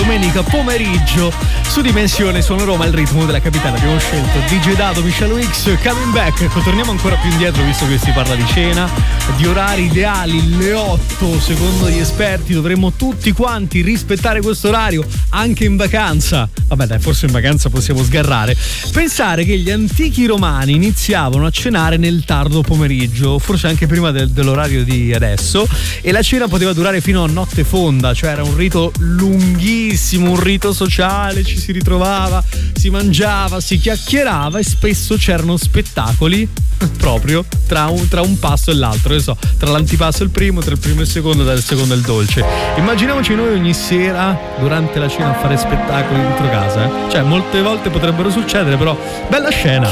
domenica pomeriggio su Dimensione Suono Roma, il ritmo della capitale. Abbiamo scelto DJ Dado, Michelle X, Coming Back. Ecco, torniamo ancora più indietro, visto che si parla di cena, di orari ideali, le 8 secondo gli esperti dovremmo tutti quanti rispettare questo orario anche in vacanza. Vabbè dai, forse in vacanza possiamo sgarrare. Pensare che gli antichi romani iniziavano a cenare nel tardo pomeriggio, forse anche prima dell'orario di adesso, e la cena poteva durare fino a notte fonda, cioè era un rito lunghissimo, un rito sociale, ci si ritrovava, si mangiava, si chiacchierava e spesso c'erano spettacoli proprio tra un pasto e l'altro, tra l'antipasto e il primo, tra il primo e il secondo, dal secondo e il dolce. Immaginiamoci noi ogni sera durante la cena a fare spettacoli dentro casa, Cioè molte volte potrebbero succedere, però bella scena.